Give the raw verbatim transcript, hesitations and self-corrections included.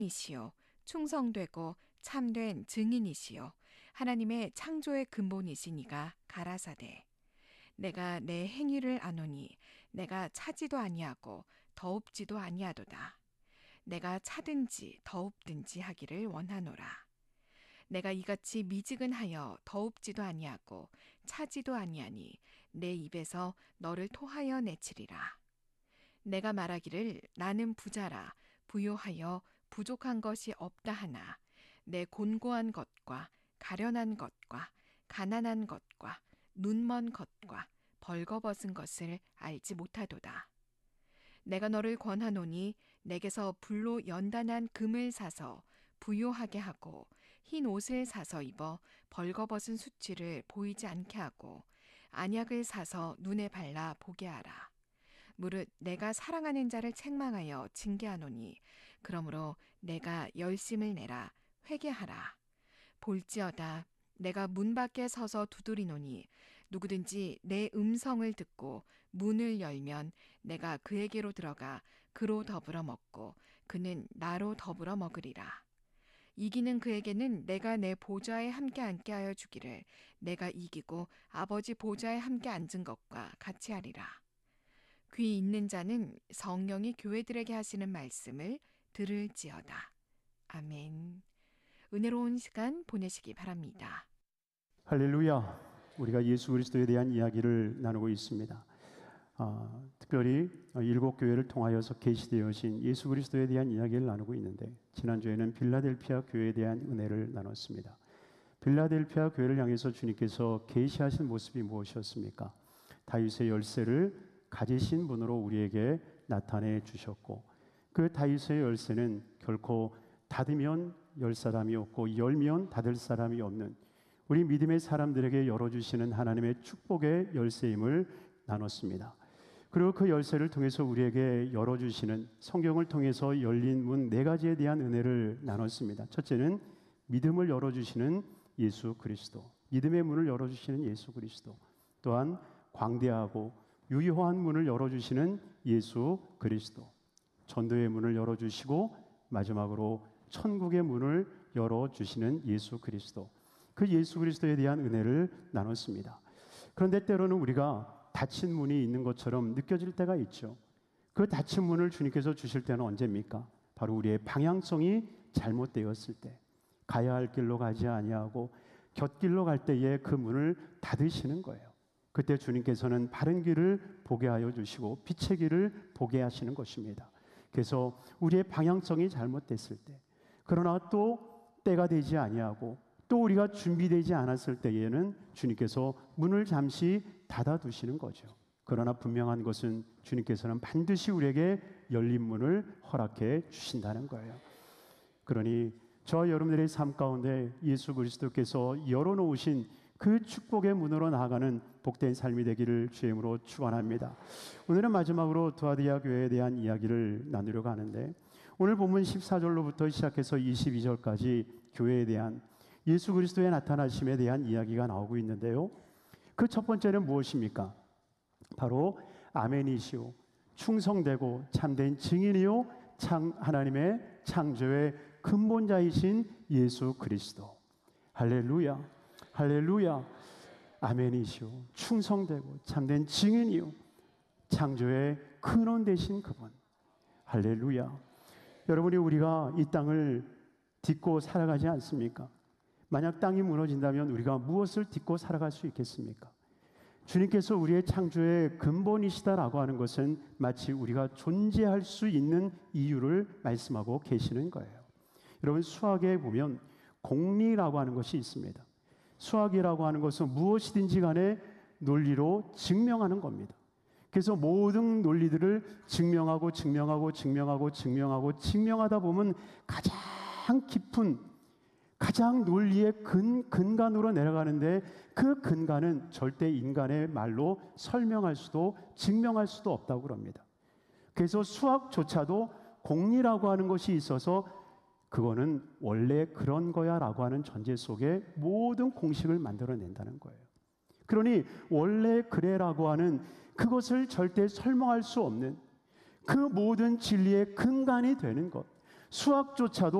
이시요 충성되고 참된 증인이시요 하나님의 창조의 근본이시니가 가라사대 내가 내 행위를 아노니 내가 차지도 아니하고 더웁지도 아니하도다. 내가 차든지 더웁든지 하기를 원하노라. 내가 이같이 미지근하여 더웁지도 아니하고 차지도 아니하니 내 입에서 너를 토하여 내치리라. 내가 말하기를 나는 부자라 부요하여 부족한 것이 없다 하나 내 곤고한 것과 가련한 것과 가난한 것과 눈먼 것과 벌거벗은 것을 알지 못하도다. 내가 너를 권하노니 내게서 불로 연단한 금을 사서 부요하게 하고 흰 옷을 사서 입어 벌거벗은 수치를 보이지 않게 하고 안약을 사서 눈에 발라 보게 하라. 무릇 내가 사랑하는 자를 책망하여 징계하노니 그러므로 내가 열심을 내라 회개하라. 볼지어다 내가 문 밖에 서서 두드리노니 누구든지 내 음성을 듣고 문을 열면 내가 그에게로 들어가 그로 더불어 먹고 그는 나로 더불어 먹으리라. 이기는 그에게는 내가 내 보좌에 함께 앉게 하여 주기를 내가 이기고 아버지 보좌에 함께 앉은 것과 같이 하리라. 귀 있는 자는 성령이 교회들에게 하시는 말씀을 들을지어다. 아멘. 은혜로운 시간 보내시기 바랍니다. 할렐루야. 우리가 예수 그리스도에 대한 이야기를 나누고 있습니다. 아, 특별히 일곱 교회를 통하여서 계시되어진 예수 그리스도에 대한 이야기를 나누고 있는데 지난주에는 빌라델피아 교회에 대한 은혜를 나눴습니다. 빌라델피아 교회를 향해서 주님께서 계시하신 모습이 무엇이었습니까? 다윗의 열쇠를 가지신 분으로 우리에게 나타내 주셨고 그 다윗의 열쇠는 결코 닫으면 열 사람이 없고 열면 닫을 사람이 없는 우리 믿음의 사람들에게 열어주시는 하나님의 축복의 열쇠임을 나눴습니다. 그리고 그 열쇠를 통해서 우리에게 열어주시는 성경을 통해서 열린 문 네 가지에 대한 은혜를 나눴습니다. 첫째는 믿음을 열어주시는 예수 그리스도, 믿음의 문을 열어주시는 예수 그리스도, 또한 광대하고 유효한 문을 열어주시는 예수 그리스도, 전도의 문을 열어주시고 마지막으로 천국의 문을 열어주시는 예수 그리스도, 그 예수 그리스도에 대한 은혜를 나눴습니다. 그런데 때로는 우리가 닫힌 문이 있는 것처럼 느껴질 때가 있죠. 그 닫힌 문을 주님께서 주실 때는 언제입니까? 바로 우리의 방향성이 잘못되었을 때, 가야 할 길로 가지 아니하고 곁길로 갈 때에 그 문을 닫으시는 거예요. 그때 주님께서는 바른 길을 보게 하여 주시고 빛의 길을 보게 하시는 것입니다. 그래서 우리의 방향성이 잘못됐을 때, 그러나 또 때가 되지 아니하고 또 우리가 준비되지 않았을 때에는 주님께서 문을 잠시 닫아두시는 거죠. 그러나 분명한 것은 주님께서는 반드시 우리에게 열린 문을 허락해 주신다는 거예요. 그러니 저와 여러분들의 삶 가운데 예수 그리스도께서 열어놓으신 그 축복의 문으로 나아가는 복된 삶이 되기를 주의 이름으로 축원합니다. 오늘은 마지막으로 두아디아 교회에 대한 이야기를 나누려고 하는데 오늘 본문 십사 절로부터 시작해서 이십이 절까지 교회에 대한 예수 그리스도의 나타나심에 대한 이야기가 나오고 있는데요. 그 첫 번째는 무엇입니까? 바로 아멘이시오, 충성되고 참된 증인이요 창, 하나님의 창조의 근본자이신 예수 그리스도. 할렐루야, 할렐루야. 아멘이시오, 충성되고 참된 증인이요 창조의 근원 되신 그분. 할렐루야. 여러분이 우리가 이 땅을 딛고 살아가지 않습니까? 만약 땅이 무너진다면 우리가 무엇을 딛고 살아갈 수 있겠습니까? 주님께서 우리의 창조의 근본이시다라고 하는 것은 마치 우리가 존재할 수 있는 이유를 말씀하고 계시는 거예요. 여러분, 수학에 보면 공리라고 하는 것이 있습니다. 수학이라고 하는 것은 무엇이든지 간에 논리로 증명하는 겁니다. 그래서 모든 논리들을 증명하고 증명하고 증명하고 증명하고 증명하다 보면 가장 깊은 가장 논리의 근, 근간으로 내려가는데 그 근간은 절대 인간의 말로 설명할 수도 증명할 수도 없다고 그럽니다. 그래서 수학조차도 공리라고 하는 것이 있어서 그거는 원래 그런 거야 라고 하는 전제 속에 모든 공식을 만들어낸다는 거예요. 그러니 원래 그래라고 하는 그것을 절대 설명할 수 없는 그 모든 진리의 근간이 되는 것, 수학조차도